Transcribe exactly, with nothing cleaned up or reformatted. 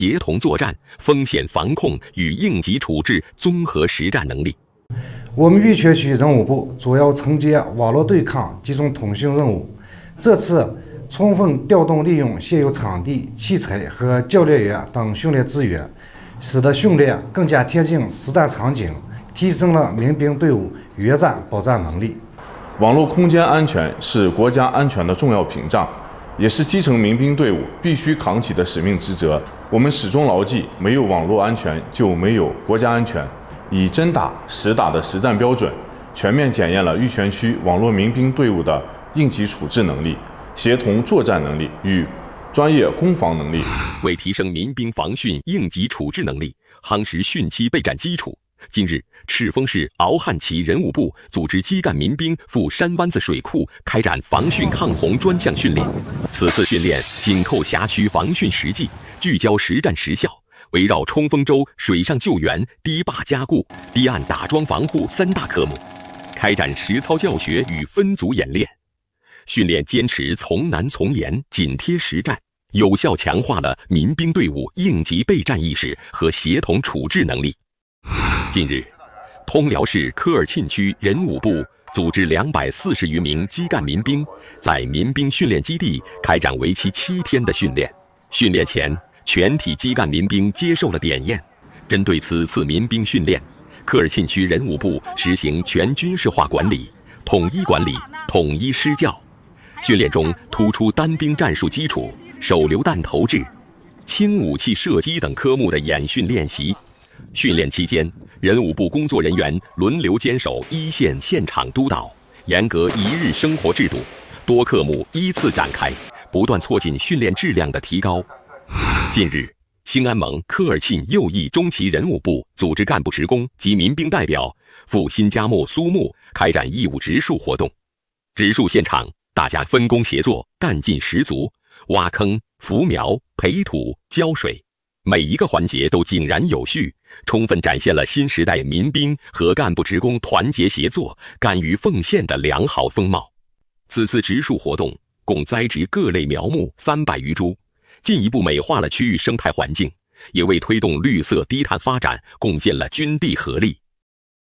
协同作战、风险防控与应急处置综合实战能力。 我们玉泉区人武部主要承接网络对抗集中通讯任务，这次充分调动利用现有场地、器材和教练员等训练资源，使得训练更加贴近实战场景，提升了民兵队伍约战保战能力。 网络空间安全是国家安全的重要屏障，也是基层民兵队伍必须扛起的使命职责。我们始终牢记，没有网络安全就没有国家安全。以真打实打的实战标准，全面检验了玉泉区网络民兵队伍的应急处置能力、协同作战能力与专业攻防能力。 为提升民兵防汛应急处置能力，夯实汛期备战基础，近日，赤峰市敖汉旗人武部组织基干民兵赴山湾子水库开展防汛抗洪专项训练。此次训练紧扣辖区防汛实际，聚焦实战实效，围绕冲锋舟水上救援、堤坝加固、堤岸打桩防护三大科目，开展实操教学与分组演练。训练坚持从难从严、紧贴实战，有效强化了民兵队伍应急备战意识和协同处置能力。近日，通辽市科尔沁区人武部组织两百四十余名基干民兵在民兵训练基地开展为期七天的训练。训练前，全体基干民兵接受了点验。针对此次民兵训练，科尔沁区人武部实行全军事化管理，统一管理，统一施教。训练中突出单兵战术基础、手榴弹投掷、轻武器射击等科目的演训练习。训练期间，人武部工作人员轮流坚守一线现场督导，严格一日生活制度，多科目依次展开，不断促进训练质量的提高。近日，兴安盟科尔沁右翼中旗人武部组织干部职工及民兵代表赴新家木苏木开展义务植树活动。植树现场，大家分工协作，干劲十足，挖坑、扶苗、培土、浇水，每一个环节都井然有序，充分展现了新时代民兵和干部职工团结协作、甘于奉献的良好风貌。此次植树活动共栽植各类苗木三百余株，进一步美化了区域生态环境，也为推动绿色低碳发展贡献了军地合力。